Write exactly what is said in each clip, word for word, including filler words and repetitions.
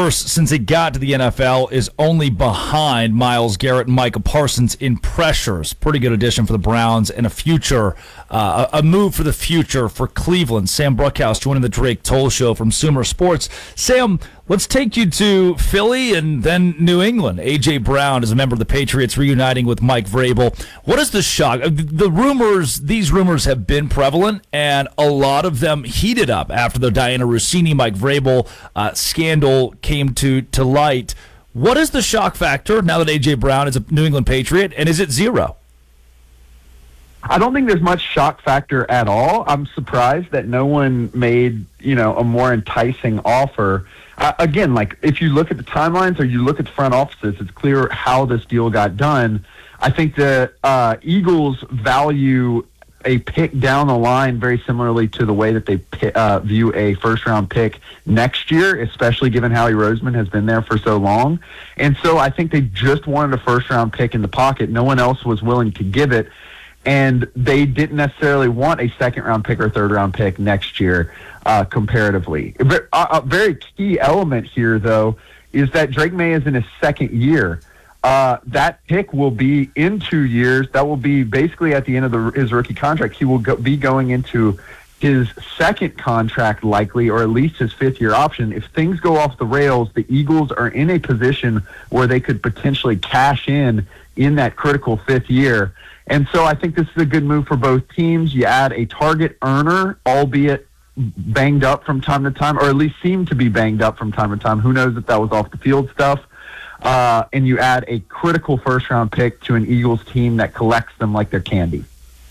worst since he got to the N F L, is only behind Myles Garrett and Micah Parsons in pressures. Pretty good addition for the Browns and a future, uh, a move for the future for Cleveland. Sam Bruckhouse joining the Drake Toll Show from Sumer Sports. Sam, let's take you to Philly and then New England. A J. Brown is a member of the Patriots reuniting with Mike Vrabel. What is the shock? The rumors, these rumors have been prevalent, and a lot of them heated up after the Diana Russini, Mike Vrabel uh, scandal came to, to light. What is the shock factor now that A J. Brown is a New England Patriot, and is it zero? I don't think there's much shock factor at all. I'm surprised that no one made, you know, a more enticing offer. Uh, again, like if you look at the timelines or you look at the front offices, it's clear how this deal got done. I think the uh, Eagles value a pick down the line very similarly to the way that they uh, view a first-round pick next year, especially given Howie Roseman has been there for so long. And so I think they just wanted a first-round pick in the pocket. No one else was willing to give it, and they didn't necessarily want a second-round pick or third-round pick next year uh, comparatively. A, a very key element here, though, is that Drake May is in his second year. Uh, that pick will be in two years. That will be basically at the end of the, his rookie contract. He will go, be going into his second contract likely, or at least his fifth-year option. If things go off the rails, the Eagles are in a position where they could potentially cash in in that critical fifth year. And so I think this is a good move for both teams. You add a target earner, albeit banged up from time to time, or at least seemed to be banged up from time to time. Who knows if that was off the field stuff. Uh, and you add a critical first-round pick to an Eagles team that collects them like they're candy.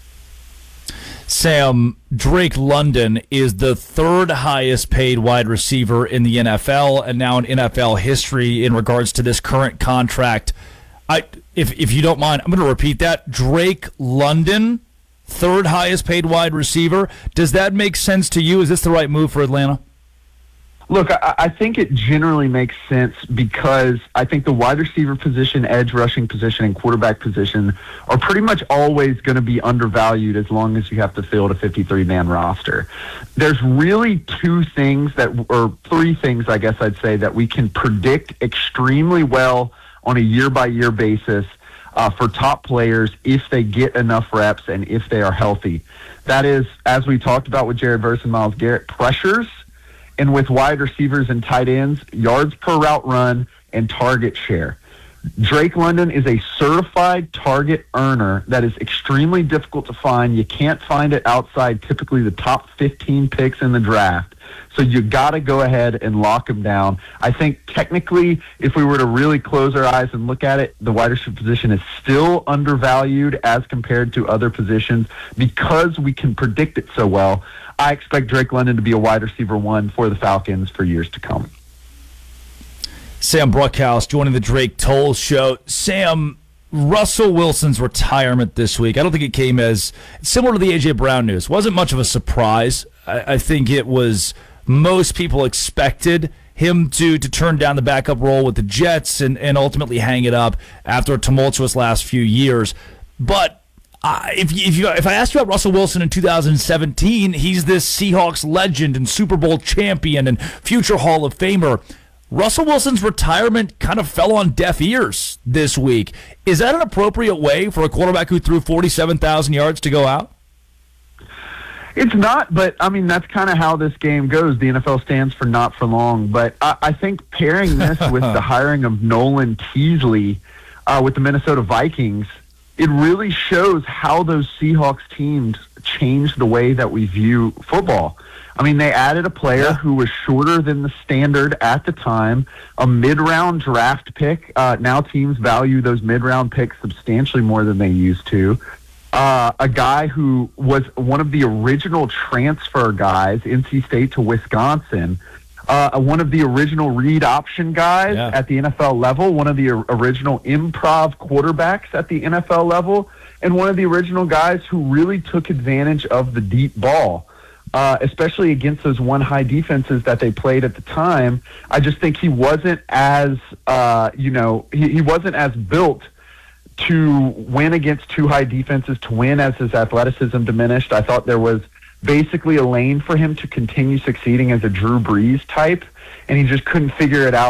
Sam, Drake London is the third highest paid wide receiver in the N F L, and now in N F L history in regards to this current contract. I, if if you don't mind, I'm going to repeat that. Drake London, third highest paid wide receiver. Does that make sense to you? Is this the right move for Atlanta? Look, I, I think it generally makes sense because I think the wide receiver position, edge rushing position, and quarterback position are pretty much always going to be undervalued as long as you have to field a fifty-three man roster. There's really two things that, or three things, I guess I'd say, that we can predict extremely well on a year-by-year basis uh, for top players if they get enough reps and if they are healthy. That is, as we talked about with Jared Verse and Myles Garrett, pressures, and with wide receivers and tight ends, yards per route run and target share. Drake London is a certified target earner that is extremely difficult to find. You can't find it outside typically the top fifteen picks in the draft. So you got to go ahead and lock him down. I think technically, if we were to really close our eyes and look at it, the wide receiver position is still undervalued as compared to other positions because we can predict it so well. I expect Drake London to be a wide receiver one for the Falcons for years to come. Sam Bruckhouse joining the Drake Toll Show. Sam, Russell Wilson's retirement this week, I don't think it came as similar to the A J. Brown news. Wasn't much of a surprise. I, I think it was most people expected him to to turn down the backup role with the Jets and, and ultimately hang it up after a tumultuous last few years. But Uh, if you, if you if I asked you about Russell Wilson in two thousand seventeen, he's this Seahawks legend and Super Bowl champion and future Hall of Famer. Russell Wilson's retirement kind of fell on deaf ears this week. Is that an appropriate way for a quarterback who threw forty-seven thousand yards to go out? It's not, but, I mean, that's kind of how this game goes. The N F L stands for not for long. But I, I think pairing this with the hiring of Nolan Teasley uh, with the Minnesota Vikings, it really shows how those Seahawks teams changed the way that we view football. I mean, they added a player yeah. who was shorter than the standard at the time, a mid-round draft pick. Uh, now teams value those mid-round picks substantially more than they used to. Uh, a guy who was one of the original transfer guys, N C State to Wisconsin, Uh, one of the original read option guys yeah. at the N F L level, one of the original improv quarterbacks at the N F L level, and one of the original guys who really took advantage of the deep ball, uh, especially against those one-high defenses that they played at the time. I just think he wasn't as, uh, you know, he, he wasn't as built to win against two high defenses, to win as his athleticism diminished. I thought there was basically a lane for him to continue succeeding as a Drew Brees type, and he just couldn't figure it out.